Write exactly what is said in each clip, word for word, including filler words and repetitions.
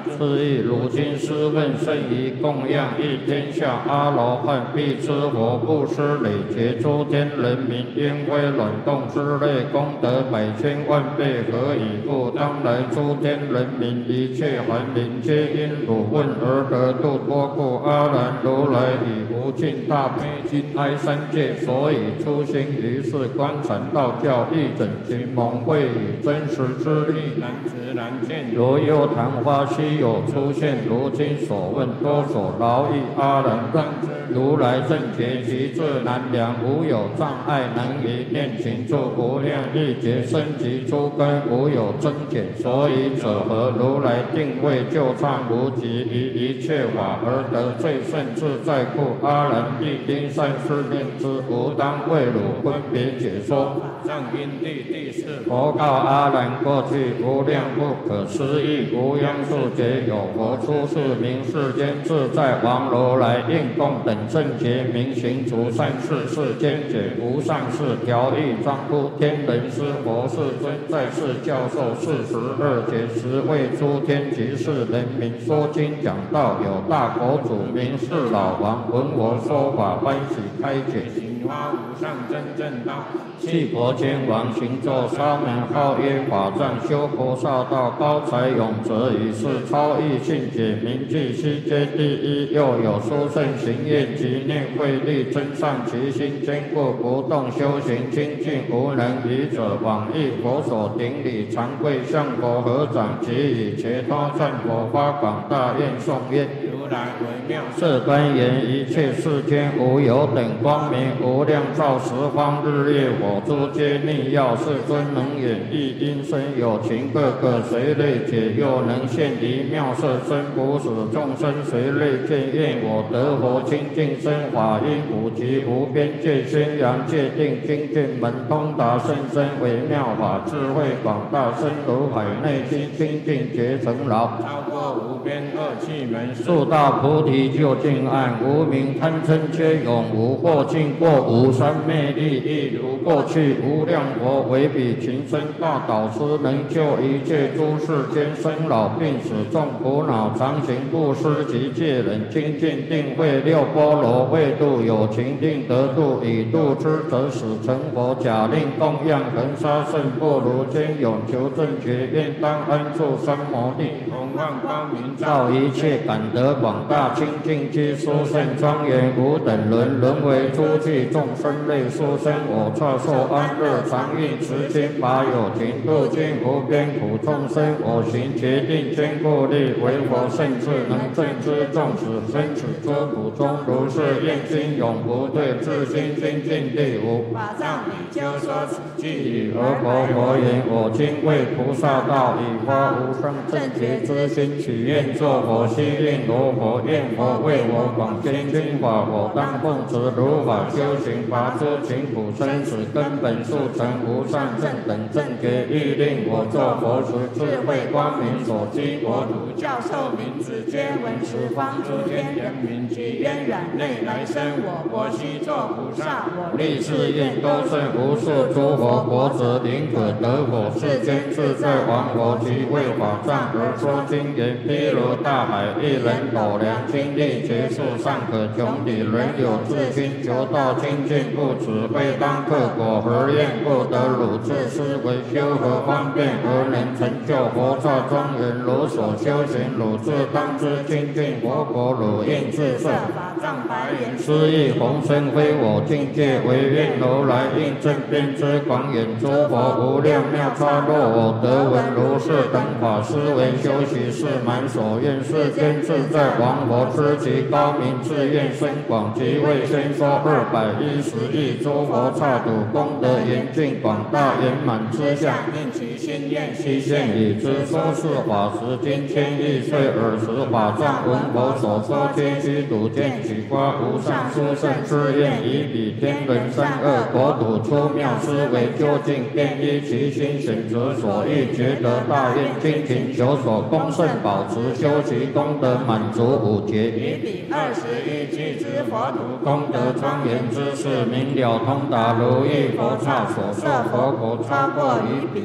是以如今试问甚于供养一天下阿罗汉，必知佛布施累劫诸天人民，因为卵动之类功德百千万倍，何以故？当来诸天人民一切凡灵，皆因汝问而得度。多故阿难如来以无尽大悲心哀三界，所以出行于世观禅道教，义整群蒙会以真实之力难知难见。如幽昙花稀有出现，如今所问多所劳役阿难让如来正觉极致难量，无有障碍能于念情住，无量亿劫生及诸根，无有增减。所以者何？如来定位就畅无极，于一切法而得最胜自在故。阿难必应善思念之，吾当为汝分别解说。上因地第四，佛告阿难：过去无量不可思议无央数劫，有佛出世名世间自在王如来，应供等正觉明行除善事，世间解无上士调御庄乎天人师佛世尊，在世教授四十二劫，十为诸天及世人民说经讲道。有大佛祖名是老王，闻我说法欢喜开解，行发无上真正道。弃佛天王行咒沙门号曰法藏，修菩萨道高才永泽，以是超异性解名句悉皆第一。又有殊胜行愿及念慧力增上其心，坚固不动修行精进，无能愚者往诣佛所顶礼，常跪向佛合掌，即以伽多赞佛发广大愿颂曰：如来为妙色端严，一切世间无有等光明，无量照十方日月火珠皆逆耀，世尊能演绎因身有情，各个随类解，又能现离妙色身，不使众生随类见。愿我得佛清净身，法音普及无边界，宣扬界定精进门，通达甚深微妙法，智慧广大，深如海，内心清净觉成牢，超过无边恶趣门，速大菩提究竟岸，无明贪嗔皆永无，过尽过无三昧力，亦如过去无量佛为彼情深大导师，能救一切诸世间生老病死众苦恼，常行布施及戒忍，精进定慧六波罗为度有情定得度，以度之则使成佛。假令供养恒沙圣不如坚勇求正觉，愿当安住三摩地，弘万光明照一切，感得广大清净之殊胜庄严，无等伦，沦为诸趣众生类殊生。我刹受安乐常运持经，法有情度尽无边苦众生。我行决定坚固力，为佛圣智能正知众子生此诸苦中，如是愿心永不退，自心精进地无。法藏比丘说此句语，而佛佛言：我今为菩萨道，以发无上正觉之心，许愿作佛，悉令罗佛，愿佛为我广宣经法，我当奉持如法修行，拔诸情苦生死根本，速成无上正等正觉。欲令我作佛时，智慧光明所居国土，教授名字皆闻十方诸天人民，及渊染内来生，我国悉作菩萨。我立誓愿多胜无数诸佛国子，宁可得佛世间自在王佛，即为法藏而说经言。譬如大海，一人斗量精力结束，尚可穷底，人有自心求道清净，不止非当克果，何愿不得汝自思维修何方便，而能成就佛刹庄严？如所修行，汝自当知清净佛果，汝应自设法藏白言。斯亦弘身非我境界，唯愿如来应正遍知广眼，诸佛无量妙差。若我得闻如是等法，思维修习是满所愿，世间自在王佛知其高明，自愿深广，即为先说二百一十亿诸佛刹土，功德严净广大圆满之相，令其心愿悉现已知。说是法时，今千亿岁尔时，法藏闻佛所说，皆须睹见取发无上殊胜之愿，以彼天人三恶国土出妙思维究竟，便依其心选择所欲，觉得大愿精勤求所恭圣保持，修习功德满足五劫，以彼二十一俱之佛土功德庄严之事，明了通达如意佛刹所受佛国，超过于彼俱舍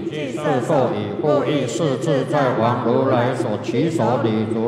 是所以复亦是自在王如来所起手礼如